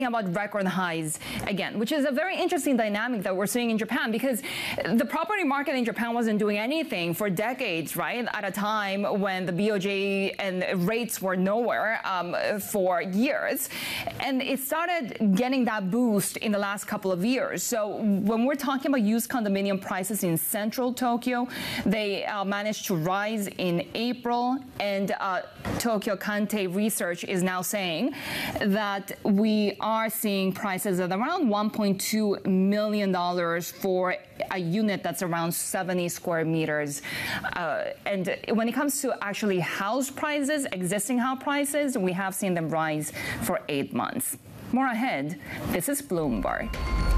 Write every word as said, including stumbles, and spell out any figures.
about record highs again, which is a very interesting dynamic that we're seeing in Japan, because the property market in Japan wasn't doing anything for decades, right? At a time when the B O J and rates were nowhere um, for years. And it started getting that boost in the last couple of years. So when we're talking about used condominium prices in central Tokyo, they uh, managed to rise in April, and uh, Tokyo Kante Research is now saying that we are are seeing prices at around one point two million dollars for a unit that's around seventy square meters. Uh, and when it comes to actually house prices, existing house prices, we have seen them rise for eight months. More ahead, this is Bloomberg.